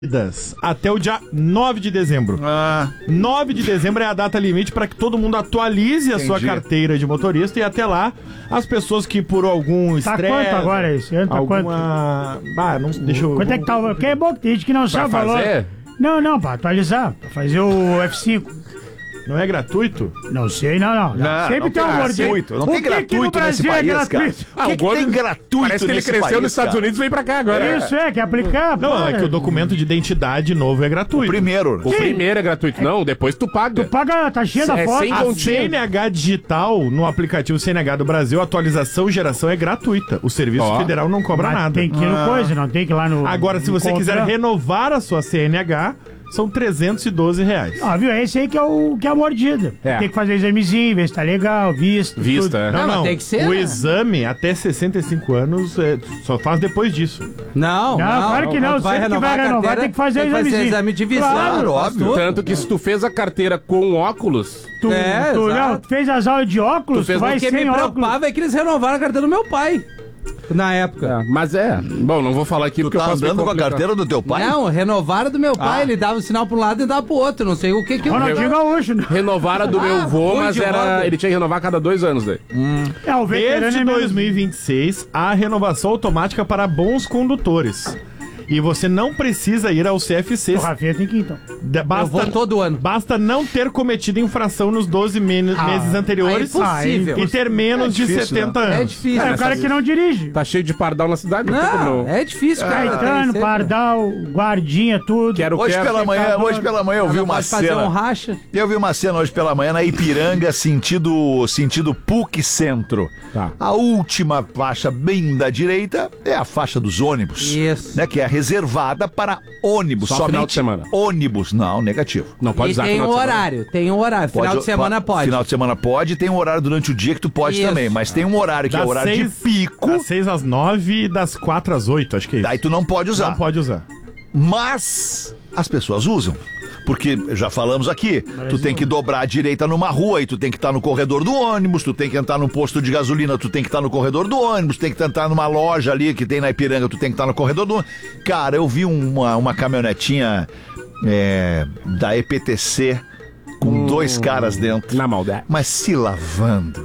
até o dia 9 de dezembro. 9 de dezembro é a data limite para que todo mundo atualize a sua carteira de motorista e até lá as pessoas que por algum estresse... Tá quanto agora esse ano? Tá alguma... Não, deixa eu... Quanto é que tá? Porque é bom que tem gente que não sabe o valor. Não, pra atualizar, pra fazer o F5. Não é gratuito? Não sei, não. Sempre tem um gratuito. Não tem gratuito nesse país, cara. O que tem gratuito parece que ele cresceu nos Estados Unidos e veio pra cá agora. Isso quer aplicar? Não, é que o documento de identidade novo é gratuito. O primeiro é gratuito. Não, depois tu paga. Tu paga a taxinha da foto. A CNH digital no aplicativo CNH do Brasil, atualização e geração é gratuita. O Serviço Federal não cobra nada. Tem que ir no coisa, não tem que ir lá no... Agora, se você quiser renovar a sua CNH... São R$312. Viu? Esse aí que é a mordida. Tem que fazer examezinho, ver se tá legal, vista. Não, tem que ser. O exame até 65 anos só faz depois disso. Não, claro que não. Sempre que vai renovar, tem que fazer examezinho. Exame de visão. Claro, óbvio. Tanto que se tu fez a carteira com óculos... Tu fez as aulas de óculos, tu vai sem óculos. O que me preocupava é que eles renovaram a carteira do meu pai. Na época. Bom, não vou falar aqui porque eu posso andando com a carteira do teu pai? Não, renovaram do meu pai. Ele dava o sinal pra um lado e dava pro outro. Não sei o que eu... Renovaram do meu avô, mas ele tinha que renovar a cada 2 anos daí. Desde 2026, há renovação automática para bons condutores. E você não precisa ir ao CFC. O Rafinha tem que ir, então. Eu vou todo ano. Basta não ter cometido infração nos 12 meses anteriores. É impossível. E ter menos de 70 anos. É difícil. É o cara que não dirige. Tá cheio de pardal na cidade. Não, é difícil, cara. Caetano, pardal, guardinha, tudo. Hoje pela manhã eu vi uma cena. Fazer um racha. Eu vi uma cena hoje pela manhã na Ipiranga, sentido PUC Centro. Tá. A última faixa bem da direita é a faixa dos ônibus. Isso. Né, que é reservada para ônibus. Só somente final de semana. Ônibus. Não, negativo. Não pode usar tem final um de semana. horário. Tem um horário. Final de semana pode. Final de semana pode. Tem um horário durante o dia que tu pode também. Mas tem um horário que é o horário de pico. Das 6 às 9 e das 4 às 8, acho que é isso. Daí tu não pode usar. Não pode usar. Mas as pessoas usam. Porque, já falamos aqui, tu tem que dobrar à direita numa rua e tu tem que estar no corredor do ônibus, tu tem que entrar num posto de gasolina, tu tem que estar no corredor do ônibus, tu tem que entrar numa loja ali que tem na Ipiranga, tu tem que estar no corredor do ônibus. Cara, eu vi uma caminhonetinha da EPTC com 2 caras dentro. Na maldade. Mas se lavando.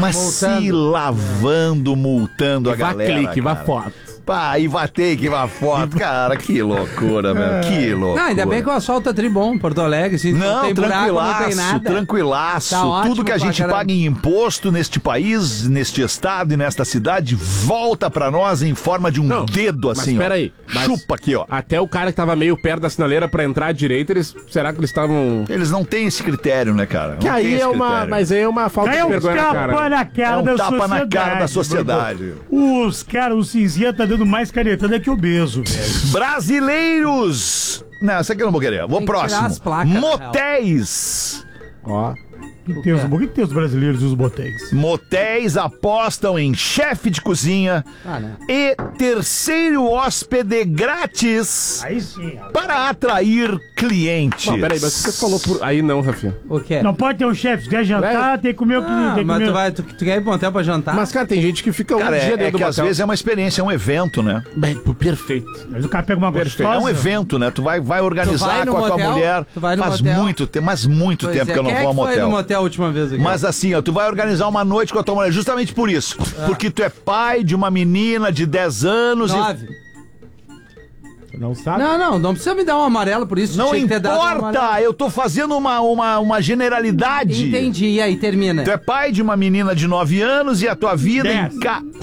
Multando a galera. Clique, vá foto. Pá, e batei que uma foto. Cara, que loucura, meu. Que loucura. Não, ainda bem que o asfalto é tribom, Porto Alegre. Se não tem buraco, não tem nada. Tranquilaço. Tá ótimo, tudo que a gente paga em imposto neste país, neste estado e nesta cidade, volta pra nós em forma de um dedo assim, mas peraí. Chupa aqui, ó. Até o cara que tava meio perto da sinaleira pra entrar à direita, será que eles estavam... Eles não têm esse critério, né, cara? Que aí mas aí é uma falta de vergonha na cara. É um tapa na cara da sociedade. Os caras, o cinzinha tá dando mais canetando que obeso, velho. Brasileiros! Não, essa aqui eu não vou querer. Vou próximo. Motéis. Ó. O que tem os brasileiros e os motéis? Motéis apostam em chefe de cozinha e terceiro hóspede grátis. Aí sim. Para atrair clientes. Não, peraí, mas você falou por... Aí não, Rafinha. O quê? Não pode ter um chefe. Se quer jantar, tem que comer o que tem que mas comer. tu quer ir pro motel pra jantar? Mas, cara, tem gente que fica Cara, dia dentro do que às motel. vezes é uma experiência, é um evento, né? Bem, perfeito. Mas o cara pega uma gostosa. É um evento, né? Tu vai organizar com a tua mulher. Faz muito tempo, mas muito tempo que eu não vou ao motel. Quem é que foi no motel a última vez aqui? Mas assim, ó, tu vai organizar uma noite com a tua mulher justamente por isso. Porque tu é pai de uma menina de 10 anos 9. Não sabe? Não precisa me dar um amarelo por isso. Não importa, eu tô fazendo uma generalidade. Entendi, e aí, termina. Tu é pai de uma menina de 9 anos e a tua vida 10.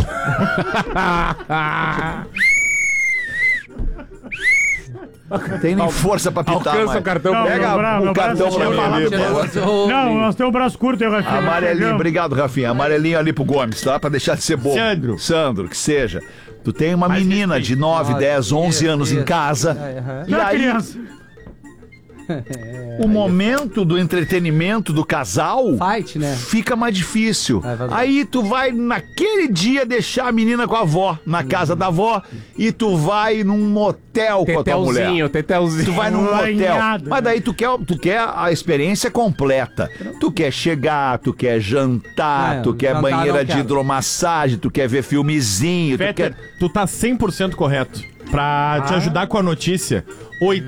Tem nem força pra pintar, Alcança o cartão. Não, Pega meu o cartão braço pra mim ali. Não, nós temos um braço curto, eu Rafinha. Amarelinho, obrigado, Rafinha. Amarelinho ali pro Gomes, tá? Pra deixar de ser bobo. Sandro, que seja. Tu tem uma menina de 9, 10, 11 anos em casa. E Não é aí, criança. o momento do entretenimento do casal Fight, né? fica mais difícil. Aí tu vai naquele dia deixar a menina com a avó, na casa da avó, e tu vai num motel com a tua mulher. Tetelzinho. Tu vai num motel. Lanhado, Mas daí tu quer a experiência completa. Tu quer chegar, tu quer jantar, tu quer jantar banheira não de quero. hidromassagem, tu quer ver filmezinho. Peter, tu tá 100% correto. Pra te ajudar com a notícia,